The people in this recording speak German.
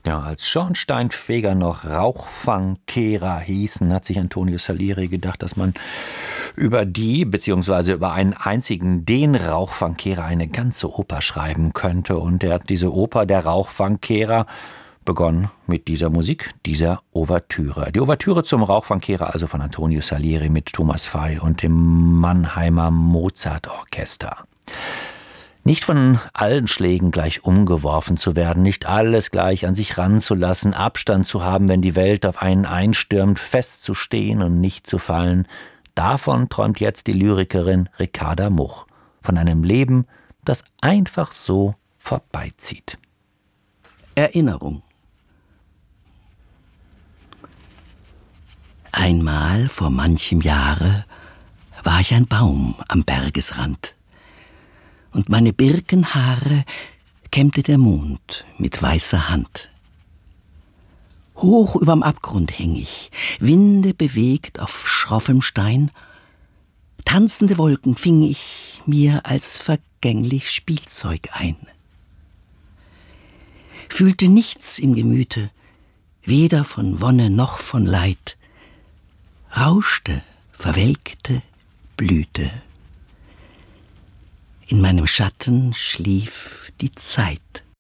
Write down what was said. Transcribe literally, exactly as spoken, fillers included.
Ja, als Schornsteinfeger noch Rauchfangkehrer hießen, hat sich Antonio Salieri gedacht, dass man über die, beziehungsweise über einen einzigen, den Rauchfangkehrer, eine ganze Oper schreiben könnte. Und er hat diese Oper, der Rauchfangkehrer, begonnen mit dieser Musik, dieser Ouvertüre. Die Ouvertüre zum Rauchfangkehrer, also von Antonio Salieri mit Thomas Fey und dem Mannheimer Mozartorchester. Nicht von allen Schlägen gleich umgeworfen zu werden, nicht alles gleich an sich ranzulassen, Abstand zu haben, wenn die Welt auf einen einstürmt, festzustehen und nicht zu fallen. Davon träumt jetzt die Lyrikerin Ricarda Much. Von einem Leben, das einfach so vorbeizieht. Erinnerung. Einmal vor manchem Jahre war ich ein Baum am Bergesrand. Und meine Birkenhaare kämmte der Mond mit weißer Hand. Hoch überm Abgrund häng ich, Winde bewegt auf schroffem Stein. Tanzende Wolken fing ich mir als vergänglich Spielzeug ein. Fühlte nichts im Gemüte, weder von Wonne noch von Leid. Rauschte, verwelkte, blühte. In meinem Schatten schlief die Zeit.